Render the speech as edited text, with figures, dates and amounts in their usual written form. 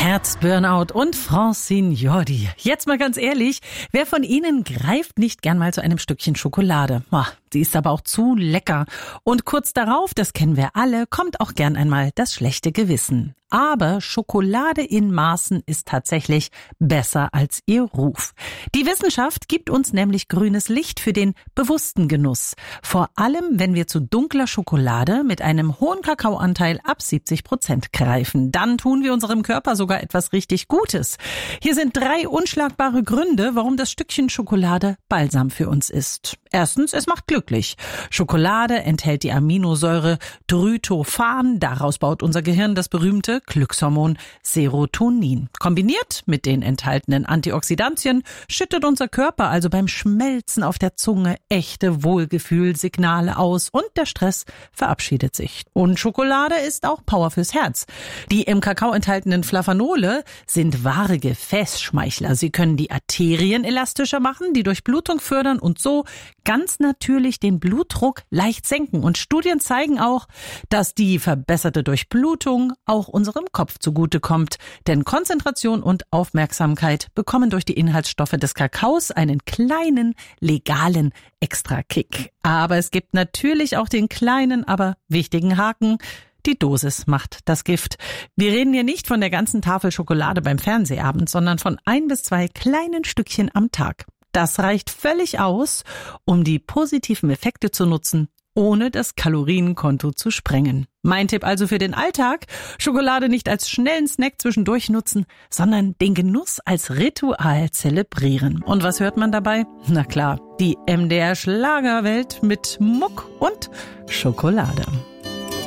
Herzburnout und Francine Jordi. Jetzt mal ganz ehrlich, wer von Ihnen greift nicht gern mal zu einem Stückchen Schokolade? Sie ist aber auch zu lecker. Und kurz darauf, das kennen wir alle, kommt auch gern einmal das schlechte Gewissen. Aber Schokolade in Maßen ist tatsächlich besser als ihr Ruf. Die Wissenschaft gibt uns nämlich grünes Licht für den bewussten Genuss. Vor allem, wenn wir zu dunkler Schokolade mit einem hohen Kakaoanteil ab 70% greifen. Dann tun wir unserem Körper sogar etwas richtig Gutes. Hier sind 3 unschlagbare Gründe, warum das Stückchen Schokolade Balsam für uns ist. Erstens, es macht glücklich. Schokolade enthält die Aminosäure Tryptophan. Daraus baut unser Gehirn das berühmte Glückshormon Serotonin. Kombiniert mit den enthaltenen Antioxidantien schüttet unser Körper also beim Schmelzen auf der Zunge echte Wohlgefühlsignale aus und der Stress verabschiedet sich. Und Schokolade ist auch Power fürs Herz. Die im Kakao enthaltenen Flavanole sind wahre Gefäßschmeichler. Sie können die Arterien elastischer machen, die Durchblutung fördern und so ganz natürlich den Blutdruck leicht senken. Und Studien zeigen auch, dass die verbesserte Durchblutung auch unserem Kopf zugutekommt. Denn Konzentration und Aufmerksamkeit bekommen durch die Inhaltsstoffe des Kakaos einen kleinen, legalen Extrakick. Aber es gibt natürlich auch den kleinen, aber wichtigen Haken. Die Dosis macht das Gift. Wir reden hier nicht von der ganzen Tafel Schokolade beim Fernsehabend, sondern von 1 bis 2 kleinen Stückchen am Tag. Das reicht völlig aus, um die positiven Effekte zu nutzen, ohne das Kalorienkonto zu sprengen. Mein Tipp also für den Alltag: Schokolade nicht als schnellen Snack zwischendurch nutzen, sondern den Genuss als Ritual zelebrieren. Und was hört man dabei? Na klar, die MDR Schlagerwelt mit Muck und Schokolade.